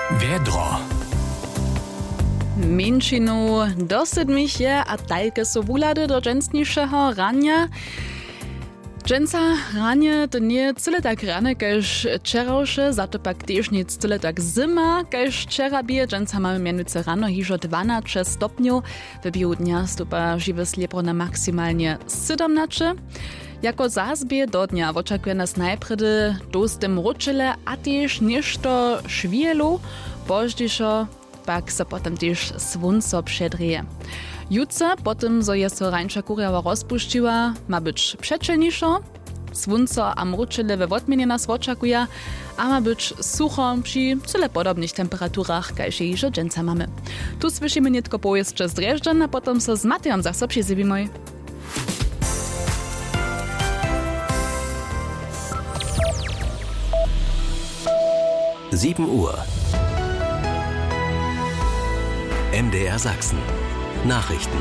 Wiedro. Menšinu dosyć mi je, a tajke so wulady do dżęsniejszego rania. Dżęsa ranie to nie tyle tak rane, kaž wczorajsze, za to pak też nie tyle tak zima, kaž wczoraj bije. Dżęsa mamy mianowicie rano hižo 12 stopniów, w biegu dnia stupa żywe sliepro na maksymalnie 17. Jako zazbie do dnia oczekuje nas najpredy dostym ruczyle, a też nešto švielu, pożdżiszo pak se potem też słonco przedrije. Jutro, potem, zo je so rańsza kurjawa rozpuściła, ma być przeczelniejszo. Słonco a mruczyle we odmienie nas oczekuje, a ma być sucho przy tyle podobnych temperaturach, kaž je jižo dżęca mamy. Tu słyszymy nie tylko pojeźdźcze z Dreżdżen, a potem so z Matejom zase przyzywimy. Uhr. MDR Sachsen. Nachrichten.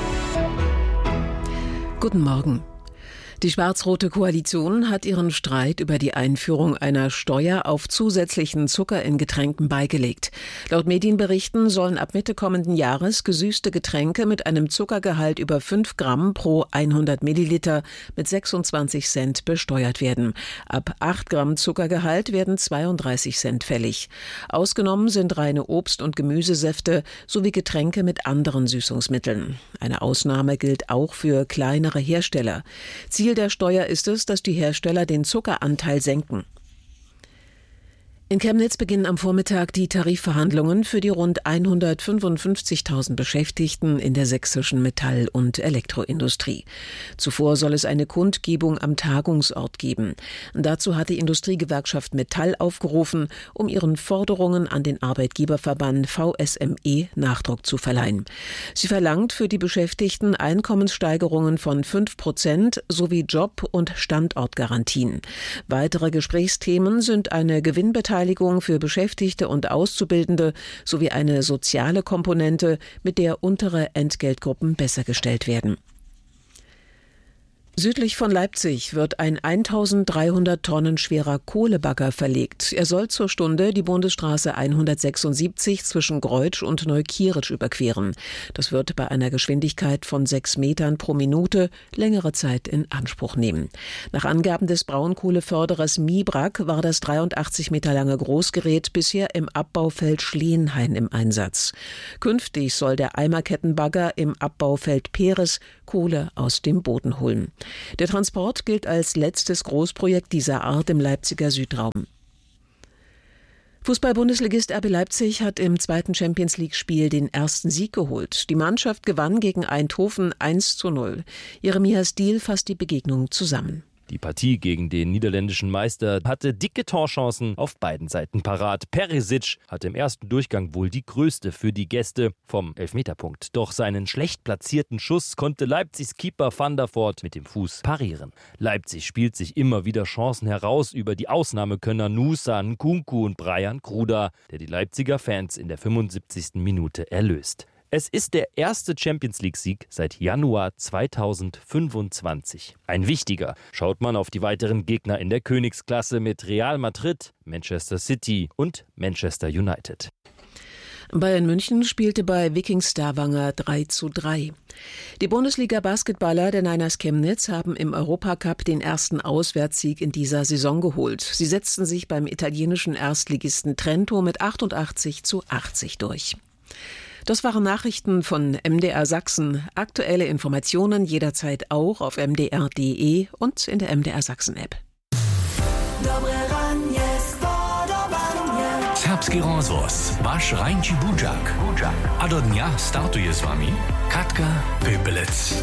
Guten Morgen. Die schwarz-rote Koalition hat ihren Streit über die Einführung einer Steuer auf zusätzlichen Zucker in Getränken beigelegt. Laut Medienberichten sollen ab Mitte kommenden Jahres gesüßte Getränke mit einem Zuckergehalt über 5 Gramm pro 100 Milliliter mit 26 Cent besteuert werden. Ab 8 Gramm Zuckergehalt werden 32 Cent fällig. Ausgenommen sind reine Obst- und Gemüsesäfte sowie Getränke mit anderen Süßungsmitteln. Eine Ausnahme gilt auch für kleinere Hersteller. Ziel der Steuer ist es, dass die Hersteller den Zuckeranteil senken. In Chemnitz beginnen am Vormittag die Tarifverhandlungen für die rund 155.000 Beschäftigten in der sächsischen Metall- und Elektroindustrie. Zuvor soll es eine Kundgebung am Tagungsort geben. Dazu hat die Industriegewerkschaft Metall aufgerufen, um ihren Forderungen an den Arbeitgeberverband VSME Nachdruck zu verleihen. Sie verlangt für die Beschäftigten Einkommenssteigerungen von 5% sowie Job- und Standortgarantien. Weitere Gesprächsthemen sind eine Gewinnbeteiligung für Beschäftigte und Auszubildende sowie eine soziale Komponente, mit der untere Entgeltgruppen besser gestellt werden. Südlich von Leipzig wird ein 1300 Tonnen schwerer Kohlebagger verlegt. Er soll zur Stunde die Bundesstraße 176 zwischen Greutsch und Neukirch überqueren. Das wird bei einer Geschwindigkeit von 6 Metern pro Minute längere Zeit in Anspruch nehmen. Nach Angaben des Braunkohleförderers Mibrak war das 83 Meter lange Großgerät bisher im Abbaufeld Schleenhain im Einsatz. Künftig soll der Eimerkettenbagger im Abbaufeld Peres Kohle aus dem Boden holen. Der Transport gilt als letztes Großprojekt dieser Art im Leipziger Südraum. Fußball-Bundesligist RB Leipzig hat im zweiten Champions-League-Spiel den ersten Sieg geholt. Die Mannschaft gewann gegen Eindhoven 1:0. Jeremia Stiel fasst die Begegnung zusammen. Die Partie gegen den niederländischen Meister hatte dicke Torchancen auf beiden Seiten parat. Perisic hatte im ersten Durchgang wohl die größte für die Gäste vom Elfmeterpunkt. Doch seinen schlecht platzierten Schuss konnte Leipzigs Keeper Van der Voort mit dem Fuß parieren. Leipzig spielt sich immer wieder Chancen heraus über die Ausnahmekönner Nusa, Nkunku und Brian Kruder, der die Leipziger Fans in der 75. Minute erlöst. Es ist der erste Champions-League-Sieg seit Januar 2025. Ein wichtiger. Schaut man auf die weiteren Gegner in der Königsklasse mit Real Madrid, Manchester City und Manchester United. Bayern München spielte bei Viking Stavanger 3:3. Die Bundesliga-Basketballer der Niners Chemnitz haben im Europacup den ersten Auswärtssieg in dieser Saison geholt. Sie setzten sich beim italienischen Erstligisten Trento mit 88:80 durch. Das waren Nachrichten von MDR Sachsen. Aktuelle Informationen jederzeit auch auf mdr.de und in der MDR Sachsen App. Serbski rozvoz, vaš Rajnči Budžak. A do dňa startuje s vami Katka Pöpelec.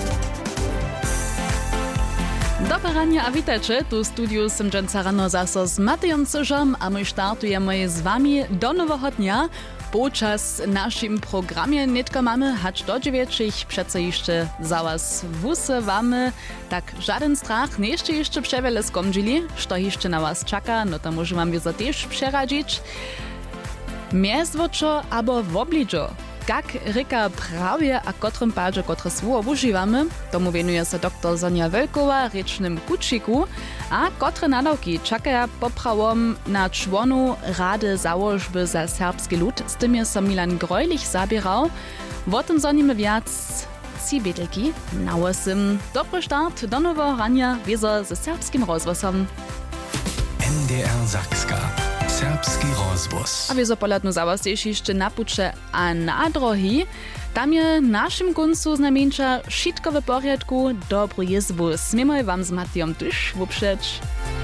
Dobre ranie, a witajcie. Tu w studiu som dżęca rano zase z Matejom Cyżom, a my startujemy z wami do nowego dnia. Počas našim programie netko mamy hać do 9, przece jeszcze za was wusywamy, tak żaden strach, nie jeszcze przewiele skomdzili, što jeszcze na was czeka, no to może wam wiedzą też przeradzić. Miezwoczo albo w obliczu. kak reka prawie a kotrym padze, kotre słowo używamy. Tomu wienuje się dr Sonja Wölkowa, rečnym kučiku, a kotre nadawki czekają poprawom na członu Rady Założby za serbski lud. Z tym jest Milan Grojlich zabierał. O tym zonimy wiac Cibitelki na łosym. Dobry start do nowego rania wiezo ze serbskim rozwosom. NDR Sakska. Serbski rozwóz. A wiezo poladnu zawas jeszcze na pucze a na drogi. Tam je naszym końcu znamieńcza wszystko w porządku, dobry jest wóz. Miemy wam z Matijom tuż uprzeć.